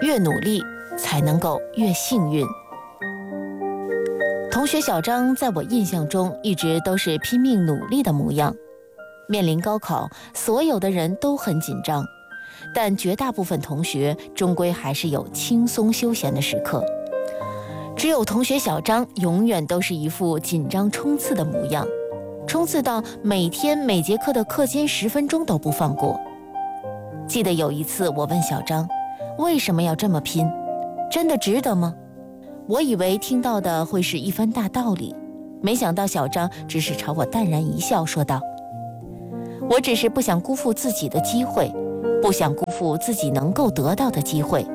越努力才能够越幸运。同学小张在我印象中一直都是拼命努力的模样。面临高考，所有的人都很紧张，但绝大部分同学终归还是有轻松休闲的时刻。只有同学小张永远都是一副紧张冲刺的模样，冲刺到每天每节课的课间10分钟都不放过。记得有一次我问小张，为什么要这么拼？真的值得吗？我以为听到的会是一番大道理，没想到小张只是朝我淡然一笑，说道，我只是不想辜负自己的机会，不想辜负自己能够得到的机会。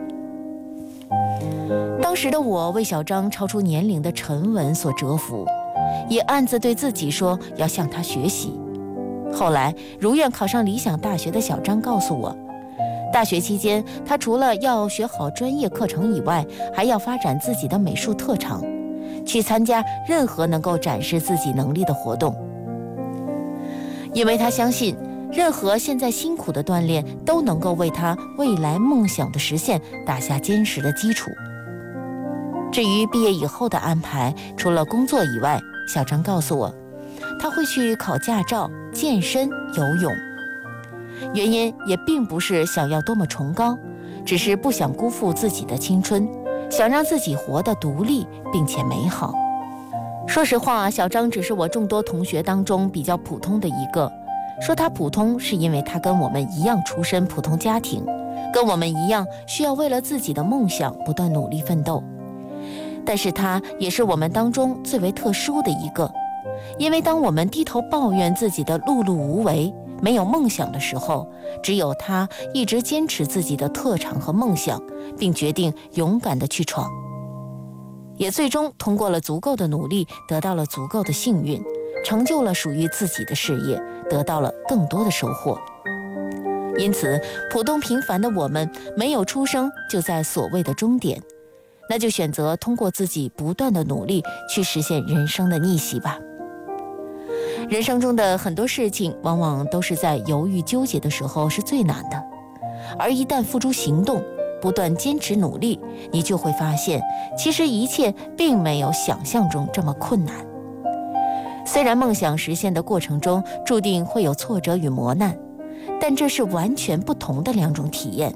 当时的我为小张超出年龄的沉稳所折服，也暗自对自己说要向他学习。后来如愿考上理想大学的小张告诉我，大学期间他除了要学好专业课程以外，还要发展自己的美术特长，去参加任何能够展示自己能力的活动。因为他相信任何现在辛苦的锻炼都能够为他未来梦想的实现打下坚实的基础。至于毕业以后的安排，除了工作以外，小张告诉我，他会去考驾照、健身、游泳。原因也并不是想要多么崇高，只是不想辜负自己的青春，想让自己活得独立并且美好。说实话，小张只是我众多同学当中比较普通的一个。说他普通，是因为他跟我们一样出身普通家庭，跟我们一样需要为了自己的梦想不断努力奋斗。但是他也是我们当中最为特殊的一个，因为当我们低头抱怨自己的碌碌无为，没有梦想的时候，只有他一直坚持自己的特长和梦想，并决定勇敢地去闯，也最终通过了足够的努力，得到了足够的幸运，成就了属于自己的事业，得到了更多的收获。因此，普通平凡的我们没有出生就在所谓的终点，那就选择通过自己不断的努力去实现人生的逆袭吧。人生中的很多事情往往都是在犹豫纠结的时候是最难的，而一旦付诸行动，不断坚持努力，你就会发现其实一切并没有想象中这么困难。虽然梦想实现的过程中注定会有挫折与磨难，但这是完全不同的两种体验。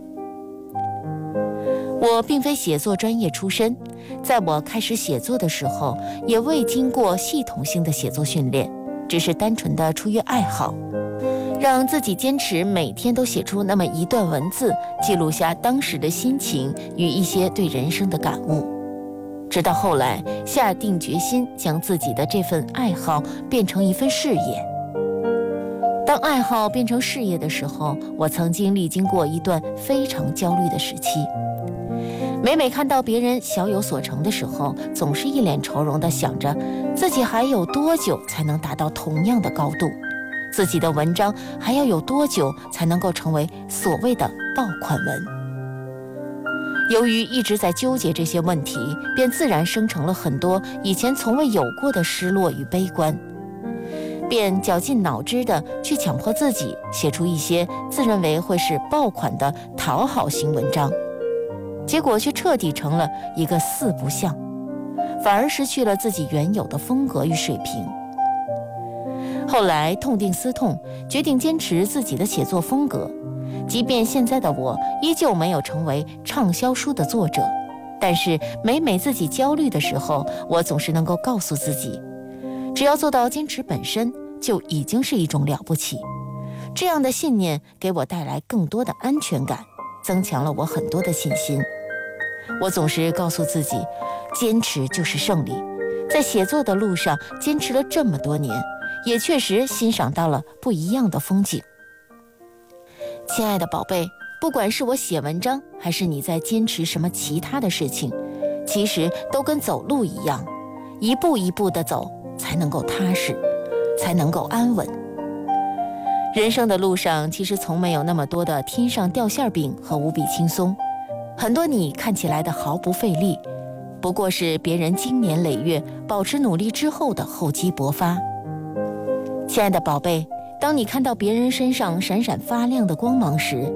我并非写作专业出身，在我开始写作的时候，也未经过系统性的写作训练，只是单纯的出于爱好，让自己坚持每天都写出那么一段文字，记录下当时的心情与一些对人生的感悟。直到后来下定决心将自己的这份爱好变成一份事业。当爱好变成事业的时候，我曾经历经过一段非常焦虑的时期。每每看到别人小有所成的时候，总是一脸愁容地想着自己还有多久才能达到同样的高度，自己的文章还要有多久才能够成为所谓的爆款文。由于一直在纠结这些问题，便自然生成了很多以前从未有过的失落与悲观，便绞尽脑汁地去强迫自己写出一些自认为会是爆款的讨好型文章，结果却彻底成了一个四不像，反而失去了自己原有的风格与水平。后来痛定思痛，决定坚持自己的写作风格。即便现在的我依旧没有成为畅销书的作者，但是每自己焦虑的时候，我总是能够告诉自己，只要做到坚持本身，就已经是一种了不起。这样的信念给我带来更多的安全感，增强了我很多的信心。我总是告诉自己，坚持就是胜利。在写作的路上坚持了这么多年，也确实欣赏到了不一样的风景。亲爱的宝贝，不管是我写文章，还是你在坚持什么其他的事情，其实都跟走路一样，一步一步地走，才能够踏实，才能够安稳。人生的路上，其实从没有那么多的天上掉馅饼和无比轻松，很多你看起来的毫不费力，不过是别人经年累月保持努力之后的厚积薄发。亲爱的宝贝，当你看到别人身上闪闪发亮的光芒时，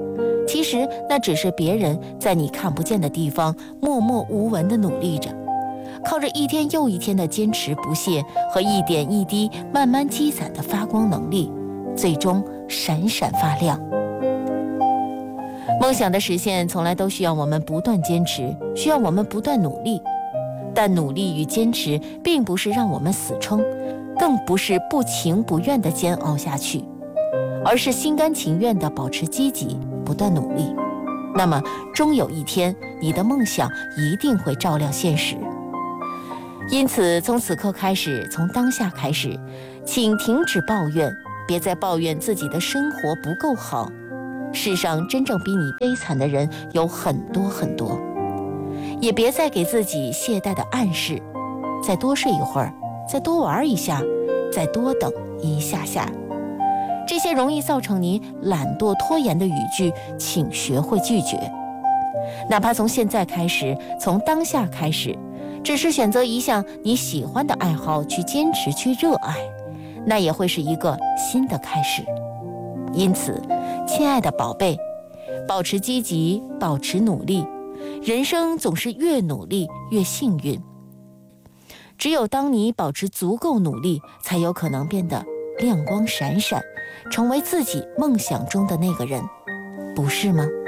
其实那只是别人在你看不见的地方默默无闻地努力着，靠着一天又一天的坚持不懈和一点一滴慢慢积攒的发光能力，最终闪闪发亮。梦想的实现从来都需要我们不断坚持，需要我们不断努力，但努力与坚持并不是让我们死撑，更不是不情不愿地煎熬下去，而是心甘情愿地保持积极，不断努力。那么终有一天，你的梦想一定会照亮现实。因此从此刻开始，从当下开始，请停止抱怨，别再抱怨自己的生活不够好。世上真正比你悲惨的人有很多很多，也别再给自己懈怠的暗示，再多睡一会儿，再多玩一下，再多等一下下。这些容易造成你懒惰拖延的语句，请学会拒绝。哪怕从现在开始，从当下开始，只是选择一项你喜欢的爱好去坚持去热爱，那也会是一个新的开始。因此亲爱的宝贝，保持积极，保持努力，人生总是越努力越幸运。只有当你保持足够努力，才有可能变得亮光闪闪，成为自己梦想中的那个人，不是吗？